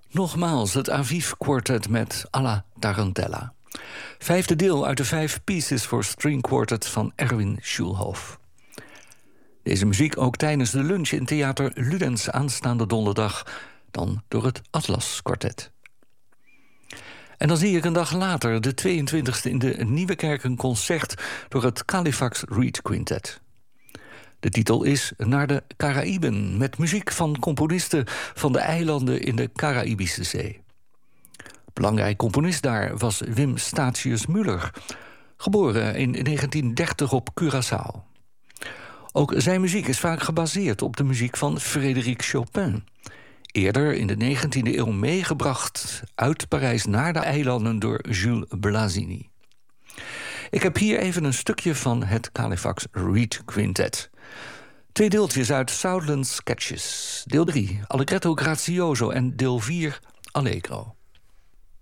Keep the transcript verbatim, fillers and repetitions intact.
Nogmaals het Aviv Quartet met Alla Tarantella. Vijfde deel uit de vijf Pieces for String Quartet van Erwin Schulhoff. Deze muziek ook tijdens de lunch in Theater Ludens aanstaande donderdag, dan door het Atlas Quartet. En dan zie ik een dag later, de tweeëntwintigste in de Nieuwe Kerk, een concert door het Califax Reed Quintet. De titel is Naar de Caraïben, met muziek van componisten van de eilanden in de Caraïbische Zee. Belangrijk componist daar was Wim Statius Müller, geboren in negentien dertig op Curaçao. Ook zijn muziek is vaak gebaseerd op de muziek van Frédéric Chopin, eerder in de negentiende eeuw meegebracht uit Parijs naar de eilanden door Jules Blazini. Ik heb hier even een stukje van het Califax Reed Quintet. Twee deeltjes uit Southland Sketches. Deel drie, Allegretto Grazioso en deel vier, Allegro.